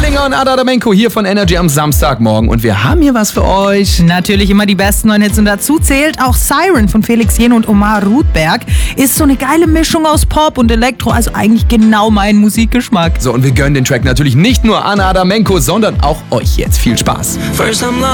Ballinger und Ada Damenko hier von Energy am Samstagmorgen. Und wir haben hier was für euch. Natürlich immer die besten neuen Hits und dazu zählt auch Siren von Felix Jähn und Omar Rudberg. Ist so eine geile Mischung aus Pop und Elektro, also eigentlich genau mein Musikgeschmack. So, und wir gönnen den Track natürlich nicht nur an Ada Damenko, sondern auch euch jetzt. Viel Spaß.